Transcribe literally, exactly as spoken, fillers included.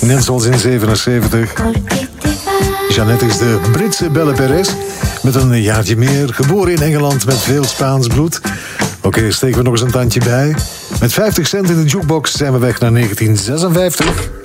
net zoals in zevenenzeventig. Jeannette is de Britse Belle Perez. Met een jaartje meer, geboren in Engeland met veel Spaans bloed. Oké, okay, steken we nog eens een tandje bij. Met vijftig cent in de jukebox zijn we weg naar negentien zesenvijftig.